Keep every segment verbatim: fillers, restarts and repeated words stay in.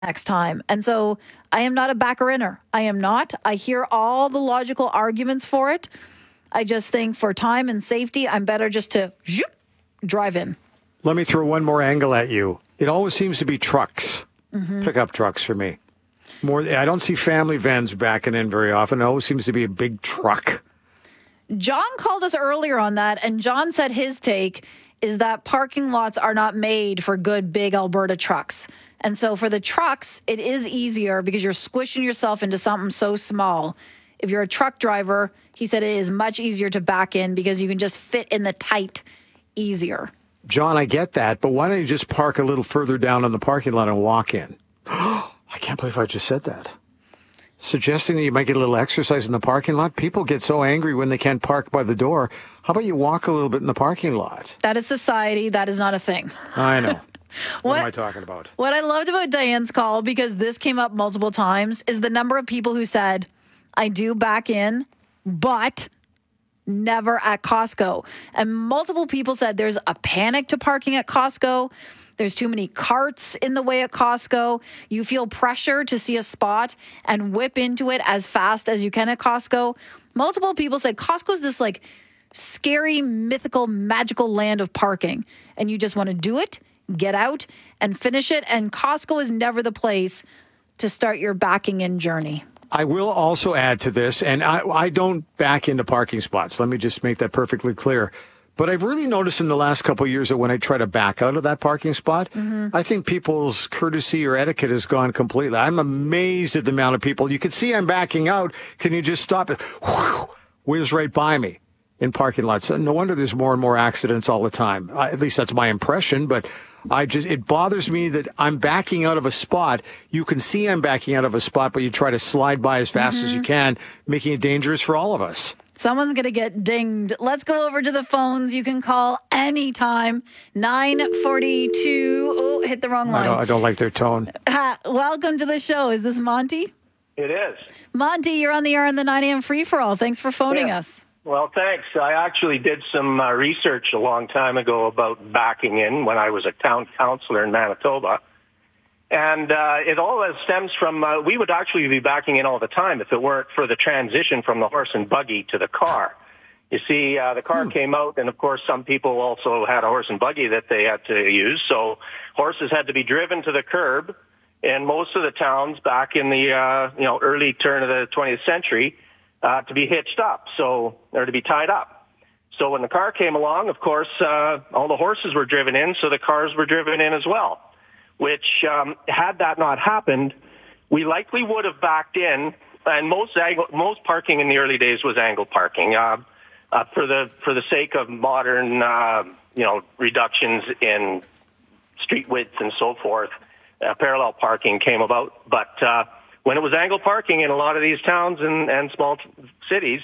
next time. And so I am not a backer-inner. I am not. I hear all the logical arguments for it. I just think for time and safety, I'm better just to zoop, drive in. Let me throw one more angle at you. It always seems to be trucks, mm-hmm. pickup trucks for me. More, I don't see family vans backing in very often. It always seems to be a big truck. John called us earlier on that, and John said his take is that parking lots are not made for good, big Alberta trucks. And so for the trucks, it is easier because you're squishing yourself into something so small. If you're a truck driver, he said it is much easier to back in because you can just fit in the tight easier. John, I get that, but why don't you just park a little further down in the parking lot and walk in? I can't believe I just said that. Suggesting that you might get a little exercise in the parking lot. People get so angry when they can't park by the door. How about you walk a little bit in the parking lot? That is society. That is not a thing. I know. What, what am I talking about? What I loved about Diane's call, because this came up multiple times, is the number of people who said, I do back in, but never at Costco. And multiple people said there's a panic to parking at Costco. There's too many carts in the way at Costco. You feel pressure to see a spot and whip into it as fast as you can at Costco. Multiple people said Costco's this like scary, mythical, magical land of parking. And you just want to do it, get out, and finish it. And Costco is never the place to start your backing in journey. I will also add to this, and I, I don't back into parking spots. Let me just make that perfectly clear. But I've really noticed in the last couple of years that when I try to back out of that parking spot, mm-hmm. I think people's courtesy or etiquette has gone completely. I'm amazed at the amount of people. You can see I'm backing out. Can you just stop it? Whew, whiz right by me in parking lots. No wonder there's more and more accidents all the time. I, at least that's my impression. But I just it bothers me that I'm backing out of a spot. You can see I'm backing out of a spot, but you try to slide by as fast mm-hmm. as you can, making it dangerous for all of us. Someone's going to get dinged. Let's go over to the phones. You can call anytime. nine forty-two. Oh, hit the wrong line. I don't, I don't like their tone. Uh, welcome to the show. Is this Monty? It is. Monty, you're on the air on the nine a.m. free-for-all. Thanks for phoning yeah. us. Well, thanks. I actually did some uh, research a long time ago about backing in when I was a town councillor in Manitoba. And uh, it all stems from, uh, we would actually be backing in all the time if it weren't for the transition from the horse and buggy to the car. You see, uh, the car hmm. came out, and of course some people also had a horse and buggy that they had to use. So horses had to be driven to the curb. And most of the towns back in the uh, you know early turn of the twentieth century uh, to be hitched up, so or to be tied up. So when the car came along, of course, uh, all the horses were driven in, so the cars were driven in as well. Which, um, had that not happened, we likely would have backed in. And most angle, most parking in the early days was angle parking, uh, uh, for the for the sake of modern, uh, you know, reductions in street width and so forth. Uh, parallel parking came about, but uh, when it was angle parking in a lot of these towns and, and small t- cities,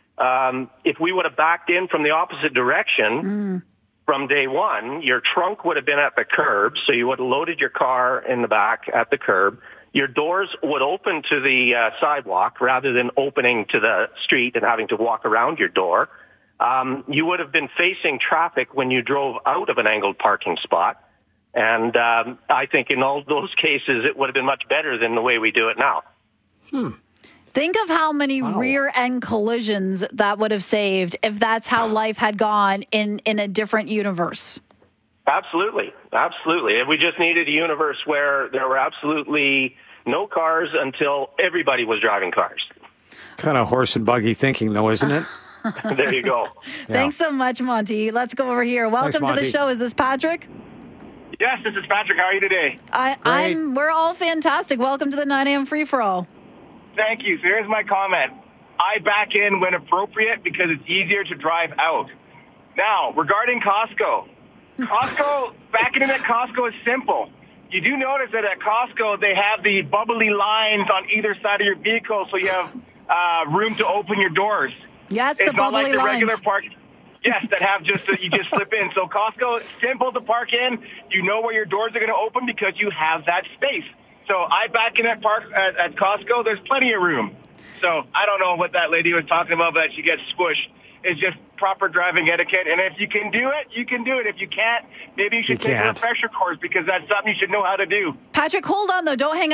um, if we would have backed in from the opposite direction. Mm. From day one, your trunk would have been at the curb, so you would have loaded your car in the back at the curb. Your doors would open to the uh, sidewalk rather than opening to the street and having to walk around your door. Um, you would have been facing traffic when you drove out of an angled parking spot. And um, I think in all those cases, it would have been much better than the way we do it now. Hmm. Think of how many wow. rear-end collisions that would have saved if that's how life had gone in, in a different universe. Absolutely. Absolutely. And we just needed a universe where there were absolutely no cars until everybody was driving cars. Kind of horse and buggy thinking, though, isn't it? There you go. Yeah. Thanks so much, Monty. Let's go over here. Welcome Thanks, to the show. Is this Patrick? Yes, this is Patrick. How are you today? I, I'm. We're all fantastic. Welcome to the nine a.m. free-for-all. Thank you. So here's my comment. I back in when appropriate because it's easier to drive out. Now, regarding Costco. Costco, backing in at Costco is simple. You do notice that at Costco, they have the bubbly lines on either side of your vehicle so you have uh, room to open your doors. Yes, it's the bubbly not like the lines. regular park. Yes, that have just, uh, you just slip in. So Costco, it's simple to park in. You know where your doors are going to open because you have that space. So I back in at park at, at Costco. There's plenty of room. So I don't know what that lady was talking about, but she gets squished is just proper driving etiquette. And if you can do it, you can do it. If you can't, maybe you should You take a can't. refresher course because that's something you should know how to do. Patrick, hold on though. Don't hang